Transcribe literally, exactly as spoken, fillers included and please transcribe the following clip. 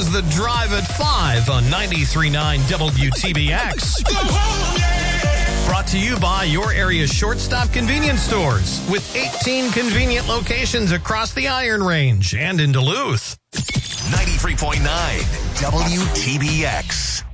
is The Drive at five on ninety-three point nine W T B X. Brought to you by your area's shortstop convenience stores with eighteen convenient locations across the Iron Range and in Duluth. ninety-three point nine W T B X.